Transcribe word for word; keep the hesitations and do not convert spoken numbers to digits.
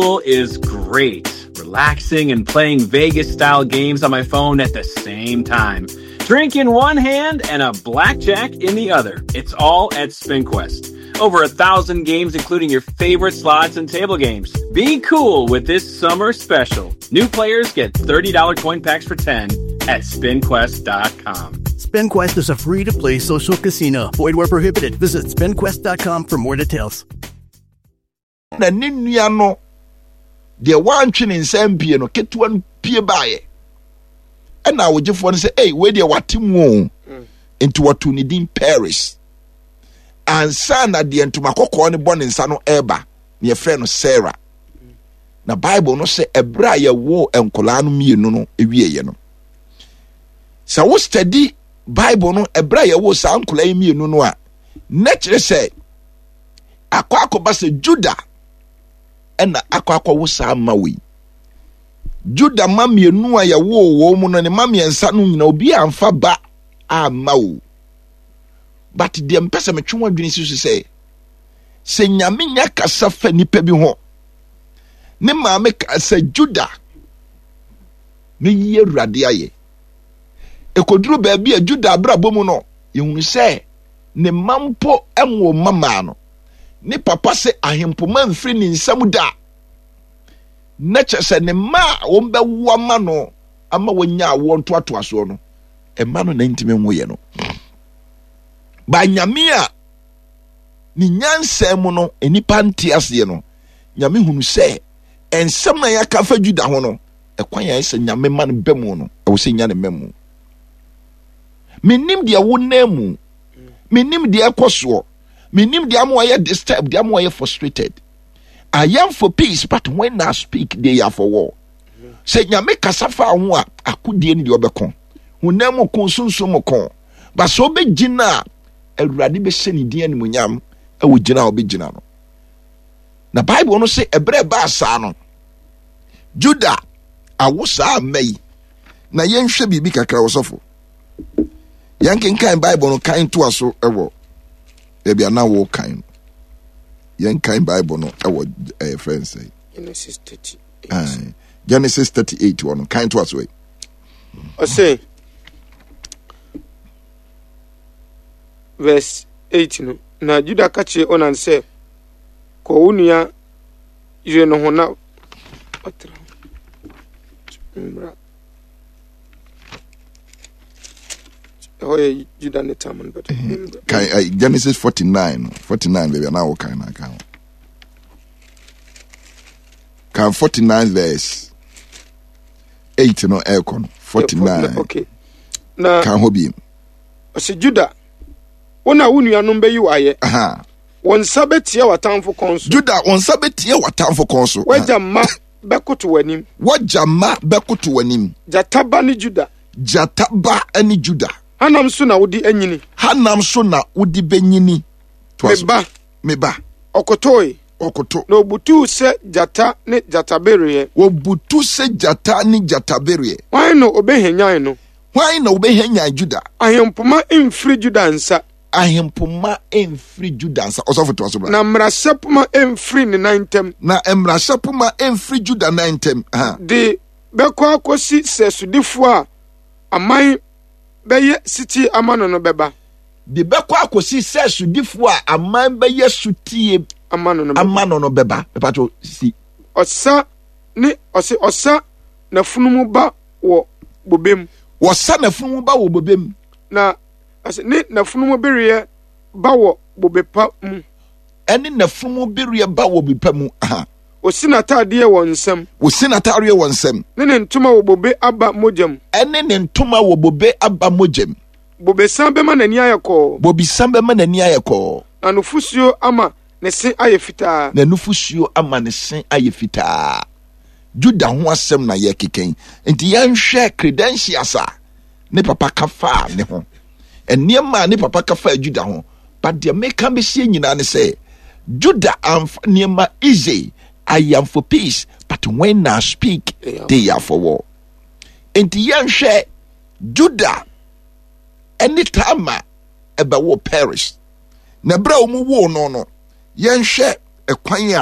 is great. Relaxing and playing Vegas-style games on my phone at the same time. Drink in one hand and a blackjack in the other. It's all at SpinQuest. Over a thousand games, including your favorite slots and table games. Be cool with this summer special. New players get thirty dollars coin packs for ten at spin quest dot com. SpinQuest is a free-to-play social casino. Void where prohibited. Visit spin quest dot com for more details. Na ninua no de wantwe ne nsam pie no ketewa no pie baaye. E na wogefo no say, "Hey, we de watemu into watu ni din Paris." Ansa na de ntoma kokko ne bɔ ne nsa no eba. Ne yefrɛ no Sarah. Na Bible no say ebra ye wo enkola no mienu no ewieye no. Sa wo study Bible no ebra ye wo sa enkola yi mienu no a na kyerɛ sɛ akwa akoba sɛ Judah ena akwa akwa wo sa mawi. Judah ma mienu a ye wo wo mu no ne ma miensa no nyina obi amfa ba ama wo. But the mpesa me twon adwene si so say se nyame nya kasa fa nipa bi ho ne ma me kasa Judah ne ye Awurade aye ekoduru ba bi a Judah brabo mu no yehunu se ne mampo enwo mama no ne papa se ahempoma mfiri ne nsam da na kyese ne ma wo be wo ma no ama wonya wo nto ato aso no e ma no na ntime nwo ye no ba nyame a ni nyansa mu no enipa nte ase no nyame hunu se ensem na yaka fa Judah ho no e kwan ya se nyame ma no bemu no e wo se nya ne memu menim de wo namu menim de ekoso menim de am why disturbed de am why frustrated. I am for peace, but when I speak they are for war. Se nyame kasa fa ho a akodie ni de obekon hunamu konsunsun kon ba so be gina Awurade be se ni din animunyam e wo gina wo be gina no. Na Bible no say ebre ba asa no Judah awosa amai na yenhwe bibi kakra wosofo yankin kan Bible no kan to aso ewo e bia na wo kan yan kan Bible no ewo eh friend say Genesis thirty-eight ah Genesis thirty-eight one kan to aso we o say verse eight no na Judah ka che onan say ko wunia ire no ho na otra mbra oh yeah Judah ne tamon but kan uh, Genesis forty-nine forty-nine baby na wo kan na kan kan forty-nine verse eight no aircon forty-nine okay na kan hobi o se Judah wona wunua no mbayi waye aha won sabetia watamfo konso Judah won sabetia watamfo konso wajama bekoto wanim wajama bekoto wanim jataba ni Judah jataba ani Judah hanam so na wodi anyini hanam so na wodi benyini meba meba okotoi okoto no butu se jata ne jatabere wo butu se jata ni jatabere why no obehenyan no why no obehenyan Judah ahempoma emfiri Judah nsa ahempoma emfiri Judah nsa osofo to asobra na mrasepoma emfiri ne nantem na mrasepoma emfiri Judah nantem ha de beko akosi sesudifo a aman beye siti amano no beba de beko akosi sesudifo a aman beye sutie amano no amano no beba beba to si osa ni osi osa na funumu ba wo bobem wosa na funumu ba wo bobem na ase ni na funumu beriye ba wo bobepa mu eni na funumu beriye ba wo bobepa mu aha osi na taade wo nsam osi na taade wo nsam ne ne ntoma wo bobe aba mojam eni ne ntoma wo bobe aba mojam bobe san be ma nani ayeko bobi san be ma nani ayeko na nufusuo ama ne se aye fitaa na nufusuo ama ne se aye fitaa Judah ho asem na ye keken enti yan hwe credentials a ne papa kafa ne ho eniema ne papa kafa Judah ho but the make am be sie nyina ne say Judah amf niema easy I am for peace but when I speak yeah. They are for war enti yan hwe Judah anytime eba wo perish na bra omu wo no no yan hwe ekwan